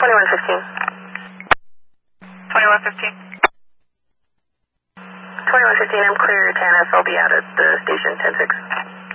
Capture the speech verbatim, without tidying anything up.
twenty-one fifteen. twenty-one fifteen. twenty-one fifteen, I'm clear, T A N F. I'll be out at the station ten six.